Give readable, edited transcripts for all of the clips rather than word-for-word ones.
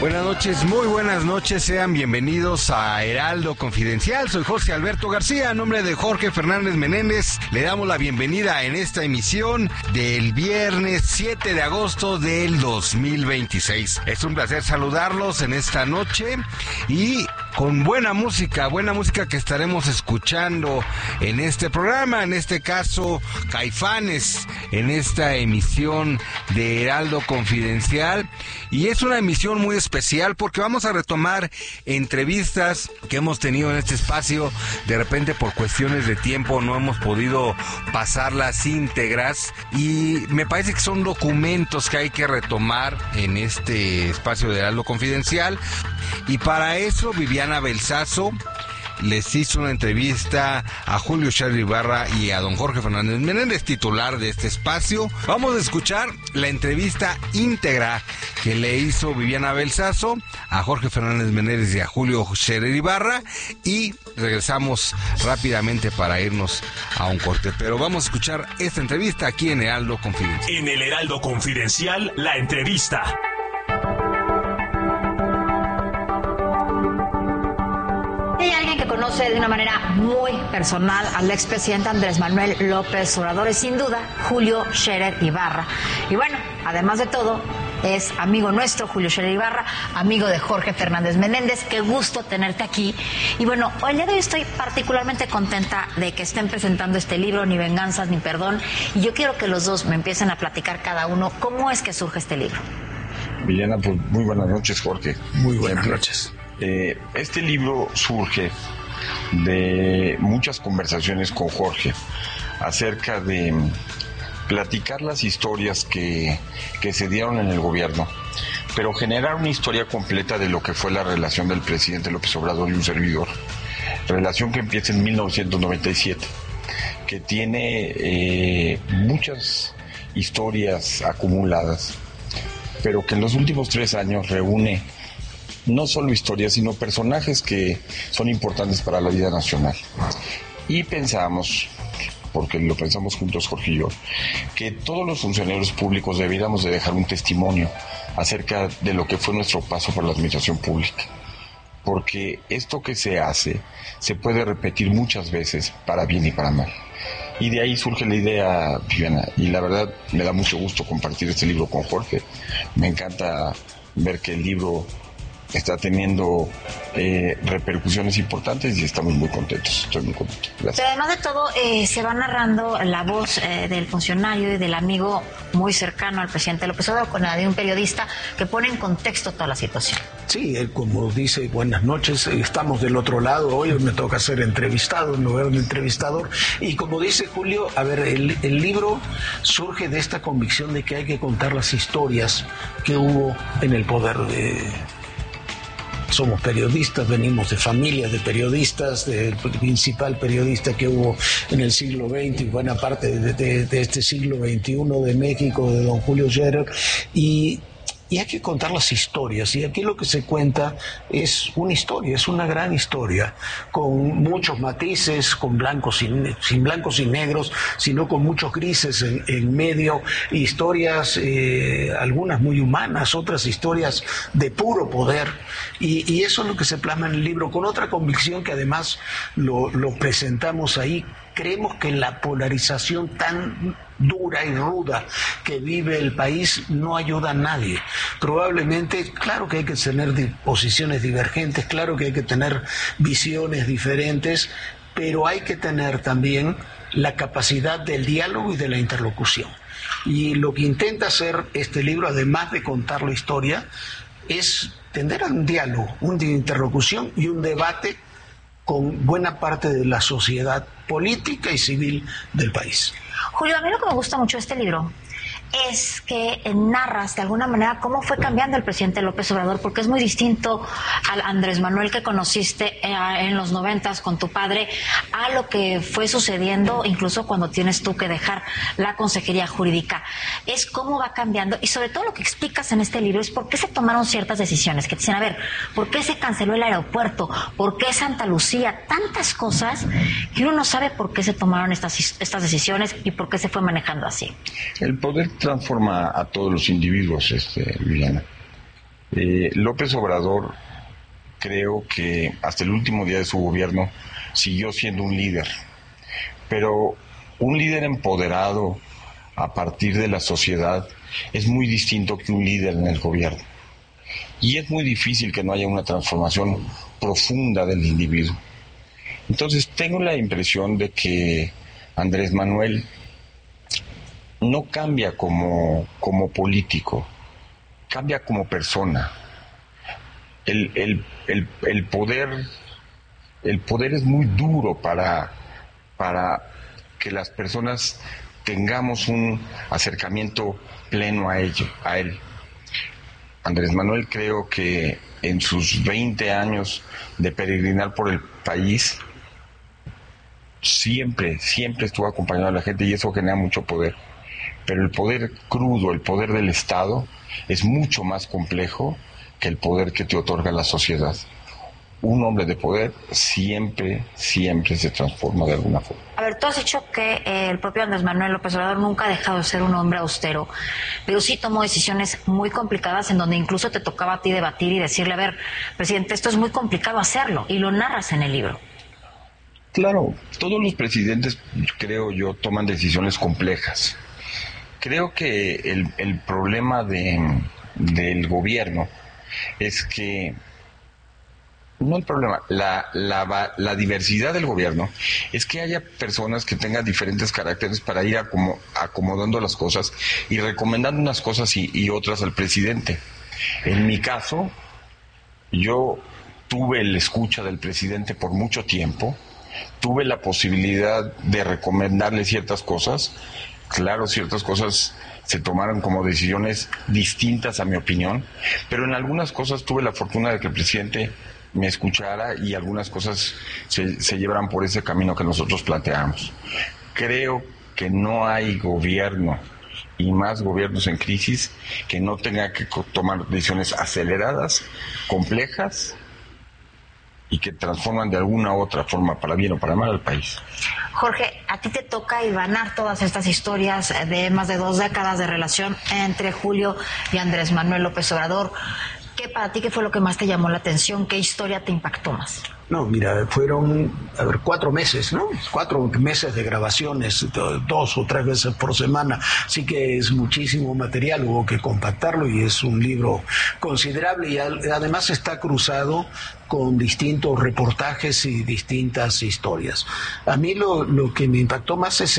Buenas noches, muy buenas noches, sean bienvenidos a Heraldo Confidencial. Soy José Alberto García, a nombre de Jorge Fernández Menéndez, le damos la bienvenida en esta emisión del viernes 7 de agosto del 2026. Es un placer saludarlos en esta noche y con buena música que estaremos escuchando en este programa, en este caso Caifanes, en esta emisión de Heraldo Confidencial. Y es una emisión muy especial porque vamos a retomar entrevistas que hemos tenido en este espacio. De repente, por cuestiones de tiempo, no hemos podido pasarlas íntegras y me parece que son documentos que hay que retomar en este espacio de Heraldo Confidencial. Y para eso Viviana Belsazo les hizo una entrevista a Julio Scherer Ibarra y a don Jorge Fernández Menéndez, titular de este espacio. Vamos a escuchar la entrevista íntegra que le hizo Viviana Belsazo a Jorge Fernández Menéndez y a Julio Scherer Ibarra y regresamos rápidamente para irnos a un corte. Pero vamos a escuchar esta entrevista aquí en Heraldo Confidencial. En el Heraldo Confidencial, la entrevista. Hay alguien que conoce de una manera muy personal al expresidente Andrés Manuel López Obrador, es sin duda Julio Scherer Ibarra. Y bueno, además de todo, es amigo nuestro, Julio Scherer Ibarra, amigo de Jorge Fernández Menéndez. Qué gusto tenerte aquí. Y bueno, el día de hoy estoy particularmente contenta de que estén presentando este libro, Ni Venganzas ni Perdón. Y yo quiero que los dos me empiecen a platicar cada uno cómo es que surge este libro. Villana, pues muy buenas noches, Jorge. Muy buenas noches. Este libro surge de muchas conversaciones con Jorge acerca de platicar las historias que se dieron en el gobierno, pero generar una historia completa de lo que fue la relación del presidente López Obrador y un servidor. Relación que empieza en 1997, que tiene muchas historias acumuladas, pero que en los últimos 3 años reúne no solo historias, sino personajes que son importantes para la vida nacional. Y pensamos, porque lo pensamos juntos Jorge y yo, que todos los funcionarios públicos debiéramos de dejar un testimonio acerca de lo que fue nuestro paso por la administración pública. Porque esto que se hace se puede repetir muchas veces para bien y para mal. Y de ahí surge la idea, Viviana, y la verdad me da mucho gusto compartir este libro con Jorge. Me encanta ver que el libro está teniendo repercusiones importantes y estamos muy contentos. Estoy muy contento. Gracias. Pero además de todo, se va narrando la voz del funcionario y del amigo muy cercano al presidente López Obrador con la de un periodista que pone en contexto toda la situación. Sí, él como dice, buenas noches, estamos del otro lado, hoy me toca ser entrevistado en lugar de entrevistador. Y como dice Julio, a ver, el libro surge de esta convicción de que hay que contar las historias que hubo en el poder de... Somos periodistas, venimos de familias de periodistas, del principal periodista que hubo en el siglo XX y buena parte de este siglo XXI de México, de don Julio Scherer, y hay que contar las historias, y aquí lo que se cuenta es una historia, es una gran historia, con muchos matices, con blancos sin blancos y negros, sino con muchos grises en medio, historias, algunas muy humanas, otras historias de puro poder, y eso es lo que se plasma en el libro, con otra convicción que además lo presentamos ahí. Creemos que la polarización tan dura y ruda que vive el país no ayuda a nadie. Probablemente, claro que hay que tener posiciones divergentes, claro que hay que tener visiones diferentes, pero hay que tener también la capacidad del diálogo y de la interlocución. Y lo que intenta hacer este libro, además de contar la historia, es tender a un diálogo, una interlocución y un debate con buena parte de la sociedad política y civil del país. Julio, a mí lo que me gusta mucho de este libro es que narras de alguna manera cómo fue cambiando el presidente López Obrador, porque es muy distinto al Andrés Manuel que conociste en los 90s con tu padre a lo que fue sucediendo incluso cuando tienes tú que dejar la consejería jurídica. Es cómo va cambiando y sobre todo lo que explicas en este libro es por qué se tomaron ciertas decisiones, que te dicen, a ver, ¿por qué se canceló el aeropuerto? ¿Por qué Santa Lucía? Tantas cosas que uno no sabe por qué se tomaron estas decisiones y por qué se fue manejando así. El poder transforma a todos los individuos, Viviana. López Obrador, creo que hasta el último día de su gobierno siguió siendo un líder, pero un líder empoderado a partir de la sociedad es muy distinto que un líder en el gobierno. Y es muy difícil que no haya una transformación profunda del individuo. Entonces tengo la impresión de que Andrés Manuel no cambia como político, cambia como persona. El poder es muy duro para que las personas tengamos un acercamiento pleno a él. Andrés Manuel, creo que en sus 20 años de peregrinar por el país, siempre estuvo acompañado a la gente, y eso genera mucho poder. Pero el poder crudo, el poder del Estado, es mucho más complejo que el poder que te otorga la sociedad. Un hombre de poder siempre se transforma de alguna forma. A ver, tú has dicho que el propio Andrés Manuel López Obrador nunca ha dejado de ser un hombre austero, pero sí tomó decisiones muy complicadas en donde incluso te tocaba a ti debatir y decirle, a ver, presidente, esto es muy complicado hacerlo, y lo narras en el libro. Claro, todos los presidentes, creo yo, toman decisiones complejas. Creo que el problema del gobierno es que no el problema, la diversidad del gobierno es que haya personas que tengan diferentes caracteres para ir acomodando las cosas y recomendando unas cosas y otras al presidente. En mi caso, yo tuve la escucha del presidente por mucho tiempo, tuve la posibilidad de recomendarle ciertas cosas. Claro, ciertas cosas se tomaron como decisiones distintas a mi opinión, pero en algunas cosas tuve la fortuna de que el presidente me escuchara y algunas cosas se llevaran por ese camino que nosotros planteamos. Creo que no hay gobierno, y más gobiernos en crisis, que no tenga que tomar decisiones aceleradas, complejas, y que transforman de alguna u otra forma, para bien o para mal, al país. Jorge, a ti te toca hilvanar todas estas historias de más de 2 décadas de relación entre Julio y Andrés Manuel López Obrador. ¿Qué para ti, qué fue lo que más te llamó la atención? ¿Qué historia te impactó más? No, mira, fueron 4 meses, ¿no? 4 meses de grabaciones, 2 o 3 veces por semana, así que es muchísimo material, hubo que compactarlo y es un libro considerable, y además está cruzado con distintos reportajes y distintas historias. A mí lo que me impactó más es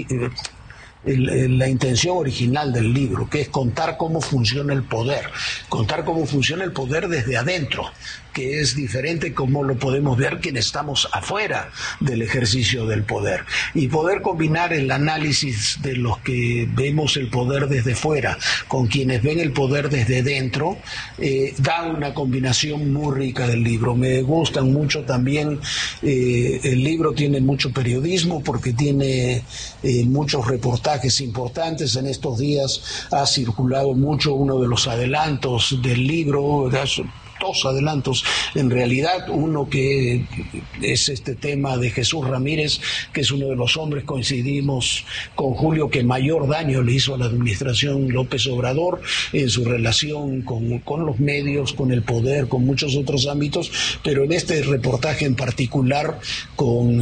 la intención original del libro, que es contar cómo funciona el poder desde adentro, que es diferente como lo podemos ver quienes estamos afuera del ejercicio del poder, y poder combinar el análisis de los que vemos el poder desde fuera con quienes ven el poder desde dentro, da una combinación muy rica del libro. Me gustan mucho también, el libro tiene mucho periodismo porque tiene muchos reportajes importantes. En estos días ha circulado mucho uno de los adelantos del libro, 2 adelantos en realidad, uno que es este tema de Jesús Ramírez, que es uno de los hombres, coincidimos con Julio, que mayor daño le hizo a la administración López Obrador en su relación con los medios, con el poder, con muchos otros ámbitos, pero en este reportaje en particular con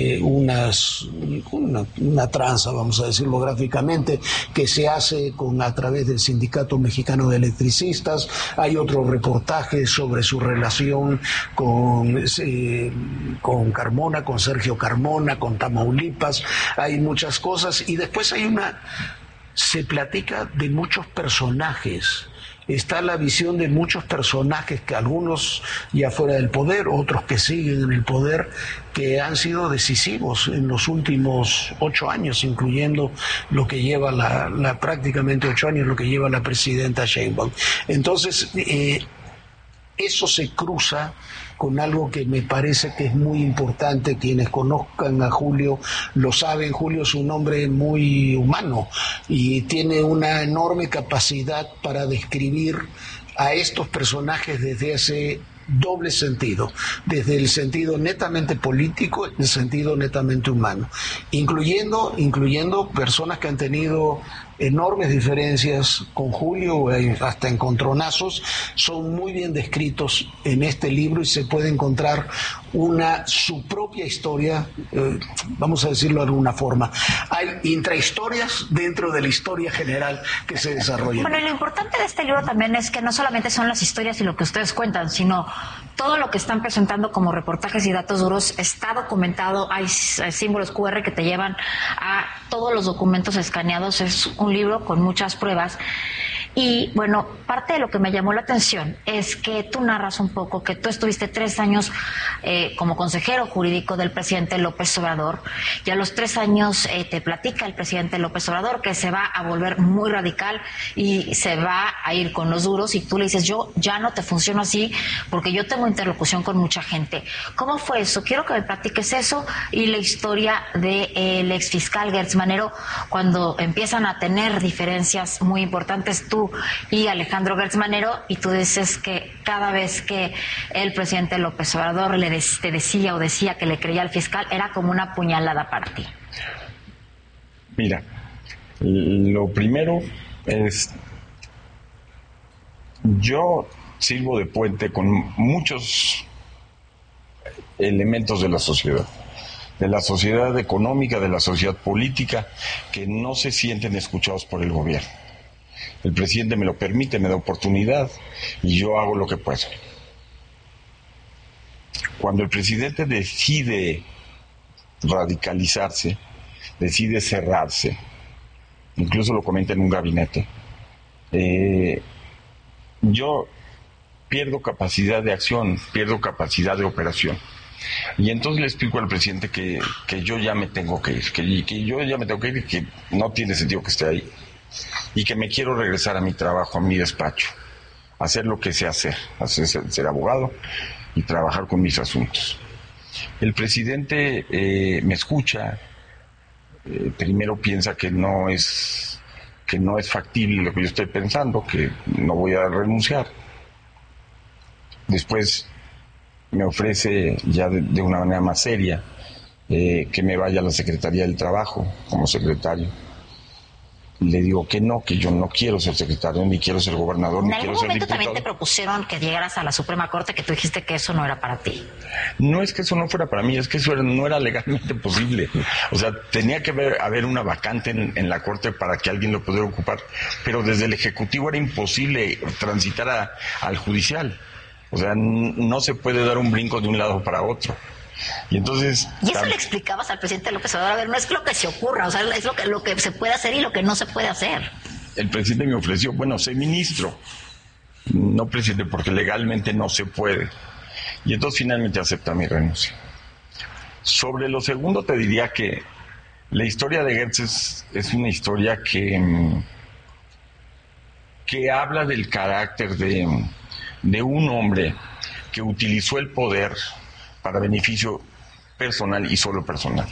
una tranza, vamos a decirlo gráficamente, que se hace a través del Sindicato Mexicano de Electricistas. Hay otro reportaje sobre su relación con Carmona, con Sergio Carmona, con Tamaulipas. Hay muchas cosas, y después se platica de muchos personajes. Está la visión de muchos personajes, que algunos ya fuera del poder, otros que siguen en el poder, que han sido decisivos en los últimos 8 años, incluyendo lo que lleva prácticamente 8 años, lo que lleva la presidenta Sheinbaum. Entonces, eso se cruza con algo que me parece que es muy importante. Quienes conozcan a Julio lo saben. Julio es un hombre muy humano y tiene una enorme capacidad para describir a estos personajes desde ese doble sentido, desde el sentido netamente político y el sentido netamente humano, incluyendo personas que han tenido enormes diferencias con Julio, hasta encontronazos, son muy bien descritos en este libro y se puede encontrar su propia historia, vamos a decirlo de alguna forma. Hay intrahistorias dentro de la historia general que se desarrolla. Bueno, y lo importante de este libro también es que no solamente son las historias y lo que ustedes cuentan, sino todo lo que están presentando como reportajes y datos duros está documentado. Hay símbolos QR que te llevan a todos los documentos escaneados. Es un libro con muchas pruebas. Y bueno, parte de lo que me llamó la atención es que tú narras un poco que tú estuviste 3 años como consejero jurídico del presidente López Obrador, y a los 3 años te platica el presidente López Obrador que se va a volver muy radical y se va a ir con los duros, y tú le dices: yo ya no te funciono así porque yo tengo interlocución con mucha gente. ¿Cómo fue eso? Quiero que me platiques eso y la historia del exfiscal Gertz Manero, cuando empiezan a tener diferencias muy importantes tú y Alejandro Gertz Manero, y tú dices que cada vez que el presidente López Obrador te decía que le creía al fiscal, era como una puñalada para ti. Mira, lo primero es, yo sirvo de puente con muchos elementos de la sociedad económica, de la sociedad política, que no se sienten escuchados por el gobierno. El presidente me lo permite, me da oportunidad y yo hago lo que puedo. Cuando el presidente decide radicalizarse, decide cerrarse, incluso lo comenta en un gabinete, yo pierdo capacidad de acción, pierdo capacidad de operación. Y entonces le explico al presidente que yo ya me tengo que ir, que yo ya me tengo que ir y que no tiene sentido que esté ahí. Y que me quiero regresar a mi trabajo, a mi despacho, hacer lo que sé hacer, ser abogado y trabajar con mis asuntos. El presidente me escucha, primero piensa que no es factible lo que yo estoy pensando, que no voy a renunciar. Después me ofrece ya de una manera más seria que me vaya a la Secretaría del Trabajo como secretario. Le digo que no, que yo no quiero ser secretario, ni quiero ser gobernador, ni quiero ser diputado. ¿En algún momento también te propusieron que llegaras a la Suprema Corte, que tú dijiste que eso no era para ti? No es que eso no fuera para mí, es que eso no era legalmente posible. O sea, tenía que haber una vacante en la Corte para que alguien lo pudiera ocupar, pero desde el Ejecutivo era imposible transitar al Judicial. O sea, no se puede dar un brinco de un lado para otro. Y entonces... ¿Y eso le explicabas al presidente López Obrador? A ver, no es lo que se ocurra, o sea, es lo que se puede hacer y lo que no se puede hacer. El presidente me ofreció, bueno, ser ministro, no presidente, porque legalmente no se puede. Y entonces finalmente acepta mi renuncia. Sobre lo segundo te diría que la historia de Gertz es una historia que habla del carácter de un hombre que utilizó el poder para beneficio personal y solo personal.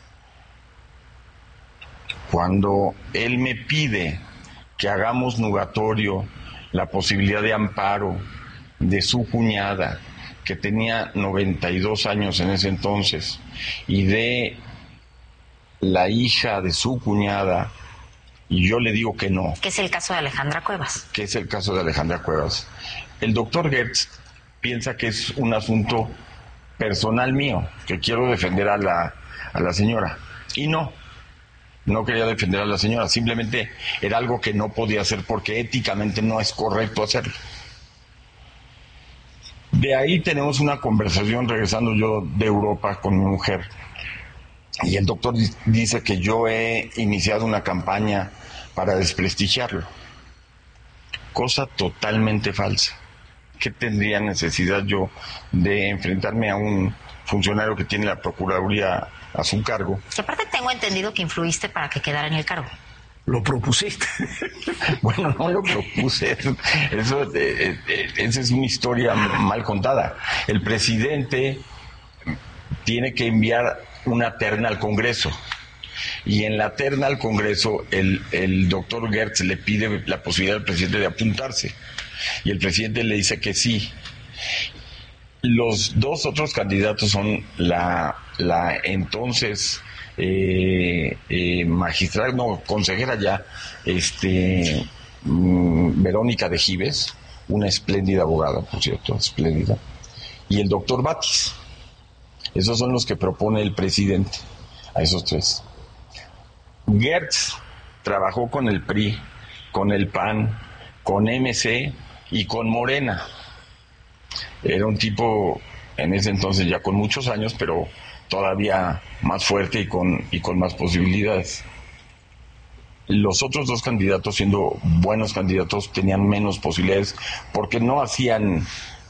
Cuando él me pide que hagamos nugatorio la posibilidad de amparo de su cuñada, que tenía 92 años en ese entonces, y de la hija de su cuñada, y yo le digo que no. Que es el caso de Alejandra Cuevas. Que es el caso de Alejandra Cuevas. El doctor Gertz piensa que es un asunto personal mío, que quiero defender a la señora. Y no quería defender a la señora, simplemente era algo que no podía hacer porque éticamente no es correcto hacerlo. De ahí tenemos una conversación regresando yo de Europa con mi mujer, y el doctor dice que yo he iniciado una campaña para desprestigiarlo, cosa totalmente falsa. ¿Qué tendría necesidad yo de enfrentarme a un funcionario que tiene la Procuraduría a su cargo? Y aparte tengo entendido que influiste para que quedara en el cargo. ¿Lo propusiste? Bueno, no lo propuse. Esa es una historia mal contada. El presidente tiene que enviar una terna al Congreso. Y en la terna al Congreso, el doctor Gertz le pide la posibilidad al presidente de apuntarse. Y el presidente le dice que sí. Los dos otros candidatos son la entonces magistral, no, consejera ya, Verónica de Gives, una espléndida abogada, por cierto, espléndida, y el doctor Batis. Esos son los que propone el presidente, a esos tres. Gertz trabajó con el PRI, con el PAN, con MC y con Morena. Era un tipo, en ese entonces ya con muchos años, pero todavía más fuerte y con más posibilidades. Los otros dos candidatos, siendo buenos candidatos, tenían menos posibilidades porque no hacían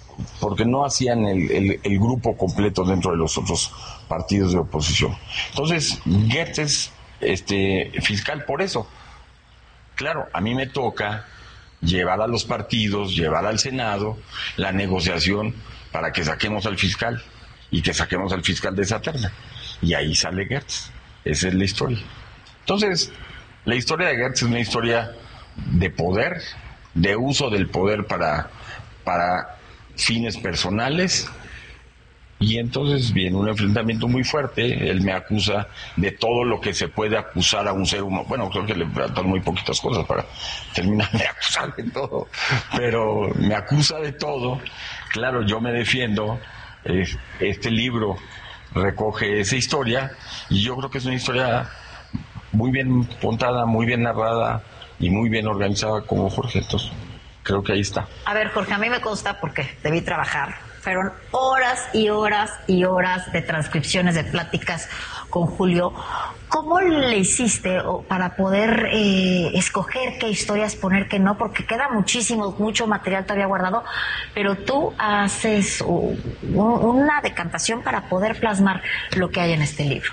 el grupo completo dentro de los otros partidos de oposición. Entonces, Gertz es fiscal por eso. Claro, a mí me toca llevar a los partidos, llevar al Senado la negociación para que saquemos al fiscal y que saquemos al fiscal de esa terna. Y ahí sale Gertz. Esa es la historia. Entonces, la historia de Gertz es una historia de poder, de uso del poder para fines personales. Y entonces viene un enfrentamiento muy fuerte. Él me acusa de todo lo que se puede acusar a un ser humano. Bueno, creo que le faltan muy poquitas cosas para terminar de acusar de todo, pero me acusa de todo. Claro, yo me defiendo. Este libro recoge esa historia y yo creo que es una historia muy bien contada, muy bien narrada y muy bien organizada como Jorge. Entonces, creo que ahí está. A ver, Jorge, a mí me consta porque debí trabajar. Fueron horas y horas y horas de transcripciones, de pláticas con Julio. ¿Cómo le hiciste para poder escoger qué historias poner, qué no? Porque queda mucho material todavía guardado, pero tú haces una decantación para poder plasmar lo que hay en este libro.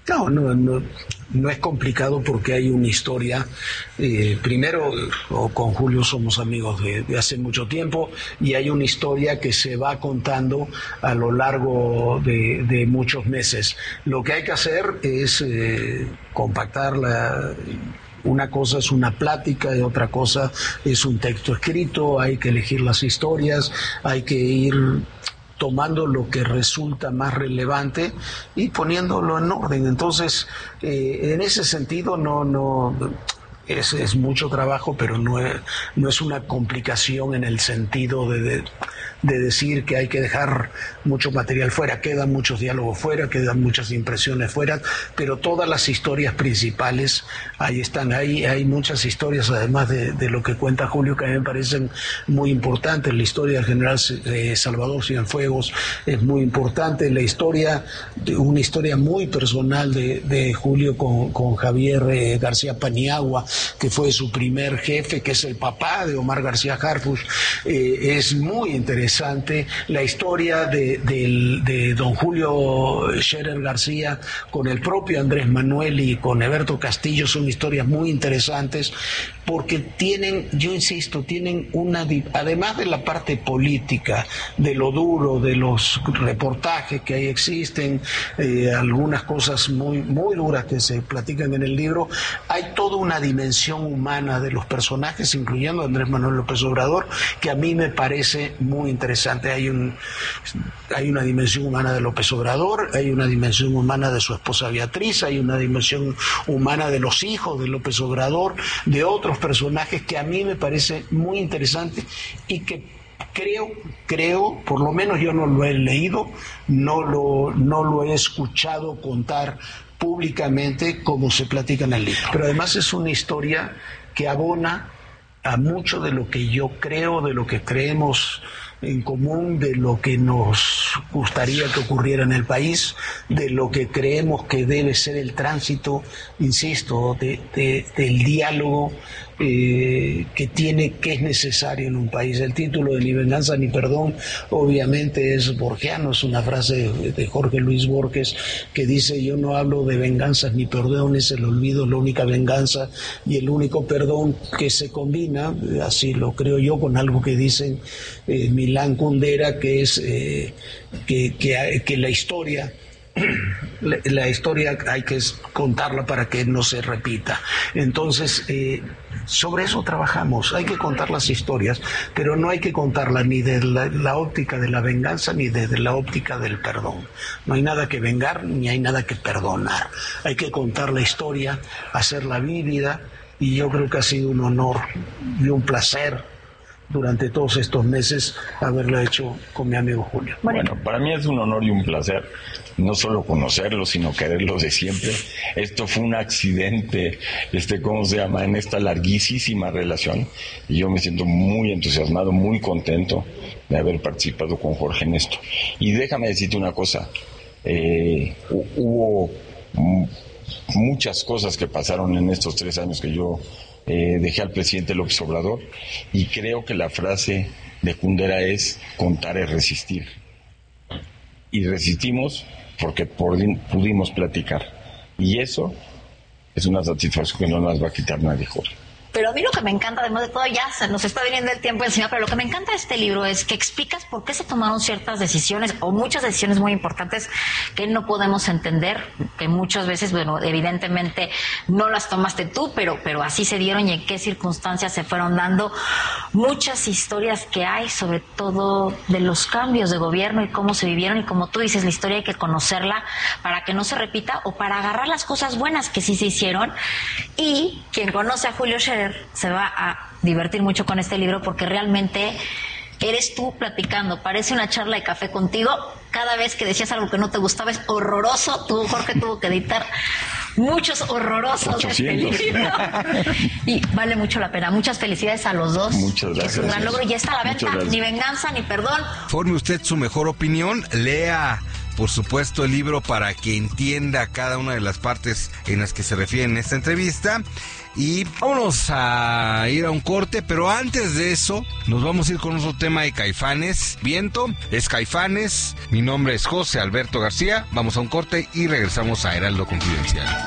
No es complicado porque hay una historia. Primero, con Julio somos amigos de hace mucho tiempo y hay una historia que se va contando a lo largo de muchos meses. Lo que hay que hacer es compactarla. Una cosa es una plática y otra cosa es un texto escrito. Hay que elegir las historias, hay que ir tomando lo que resulta más relevante y poniéndolo en orden. Entonces, en ese sentido es mucho trabajo, pero no es una complicación en el sentido de decir que hay que dejar mucho material fuera. Quedan muchos diálogos fuera, quedan muchas impresiones fuera, pero todas las historias principales ahí están. Hay muchas historias, además de lo que cuenta Julio, que a mí me parecen muy importantes. La historia del general Salvador Cienfuegos es muy importante. Una historia muy personal de Julio con Javier García Paniagua, que fue su primer jefe, que es el papá de Omar García Harfuch. Es muy interesante. La historia de don Julio Scherer García con el propio Andrés Manuel y con Eberto Castillo son historias muy interesantes porque tienen además de la parte política, de lo duro, de los reportajes que ahí existen, algunas cosas muy, muy duras que se platican en el libro, hay toda una dimensión humana de los personajes, incluyendo a Andrés Manuel López Obrador, que a mí me parece muy interesante. Hay una dimensión humana de López Obrador, hay una dimensión humana de su esposa Beatriz, hay una dimensión humana de los hijos de López Obrador, de otros personajes que a mí me parece muy interesante y que creo, por lo menos yo no lo he leído, no lo he escuchado contar públicamente como se platica en el libro. Pero además es una historia que abona a mucho de lo que yo creo, de lo que creemos en común, de lo que nos gustaría que ocurriera en el país, de lo que creemos que debe ser el tránsito, insisto, del diálogo que es necesario en un país. El título de Ni venganza ni perdón obviamente es borgiano, es una frase de Jorge Luis Borges que dice: yo no hablo de venganzas ni perdones, el olvido es la única venganza y el único perdón, que se combina, así lo creo yo, con algo que dicen Milán Kundera, que es que la historia hay que contarla para que no se repita. Entonces, Sobre eso trabajamos. Hay que contar las historias, pero no hay que contarlas ni desde la óptica de la venganza ni desde la óptica del perdón. No hay nada que vengar ni hay nada que perdonar. Hay que contar la historia, hacerla vívida, y yo creo que ha sido un honor y un placer durante todos estos meses haberlo hecho con mi amigo Julio. Bueno, para mí es un honor y un placer no solo conocerlo, sino quererlo de siempre. Esto fue un accidente, en esta larguísima relación, y yo me siento muy entusiasmado, muy contento de haber participado con Jorge en esto. Y déjame decirte una cosa, hubo muchas cosas que pasaron en estos 3 años que yo dejé al presidente López Obrador, y creo que la frase de Kundera es: contar es resistir. Y resistimos porque pudimos platicar, y eso es una satisfacción que no nos va a quitar nadie, Jorge. Pero a mí lo que me encanta, además de todo, ya se nos está viniendo el tiempo encima, pero lo que me encanta de este libro es que explicas por qué se tomaron ciertas decisiones, o muchas decisiones muy importantes que no podemos entender, que muchas veces, bueno, evidentemente no las tomaste tú, pero así se dieron, y en qué circunstancias se fueron dando. Muchas historias que hay, sobre todo de los cambios de gobierno y cómo se vivieron, y como tú dices, la historia hay que conocerla para que no se repita, o para agarrar las cosas buenas que sí se hicieron. Y quien conoce a Julio Scherer se va a divertir mucho con este libro, porque realmente eres tú platicando, parece una charla de café contigo. Cada vez que decías algo que no te gustaba es horroroso. Jorge tuvo que editar muchos horrorosos 800. de este libro y vale mucho la pena. Muchas felicidades a los dos. Muchas gracias. Es un gran logro y ya está a la venta. Ni venganza ni perdón. Forme usted su mejor opinión, lea por supuesto el libro para que entienda cada una de las partes en las que se refiere en esta entrevista. Y vámonos a ir a un corte, pero antes de eso nos vamos a ir con otro tema de Caifanes. Viento es Caifanes, mi nombre es José Alberto García. Vamos a un corte y regresamos a Heraldo Confidencial.